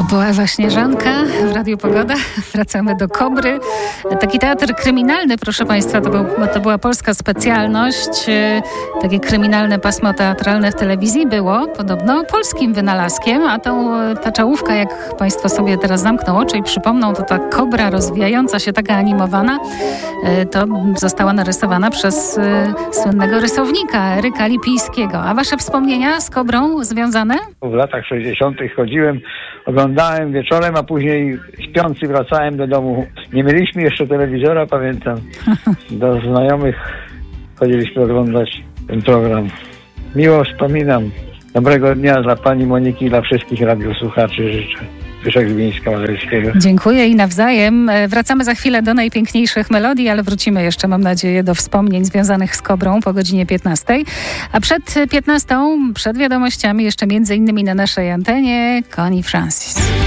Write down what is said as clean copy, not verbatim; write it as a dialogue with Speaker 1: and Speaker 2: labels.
Speaker 1: była Ewa Śnieżanka w Radiu Pogoda. Wracamy do Kobry. Taki teatr kryminalny, proszę Państwa, to była polska specjalność. Takie kryminalne pasmo teatralne w telewizji było podobno polskim wynalazkiem, a ta czołówka, jak Państwo sobie teraz zamkną oczy i przypomną, to ta kobra rozwijająca się, taka animowana, to została narysowana przez słynnego rysownika Eryka Lipijskiego. A Wasze wspomnienia z kobrą związane?
Speaker 2: W latach 60. chodziłem, oglądałem wieczorem, a później śpiący wracałem do domu. Nie mieliśmy jeszcze telewizora, pamiętam. Do znajomych chodziliśmy oglądać ten program. Miło wspominam. Dobrego dnia dla pani Moniki i dla wszystkich radiosłuchaczy życzę. Zbyszek z Gdyńska-Mazowieckiego.
Speaker 1: Dziękuję i nawzajem. Wracamy za chwilę do najpiękniejszych melodii, ale wrócimy jeszcze, mam nadzieję, do wspomnień związanych z Kobrą po godzinie 15. A przed 15, przed wiadomościami, jeszcze między innymi na naszej antenie Connie Francis.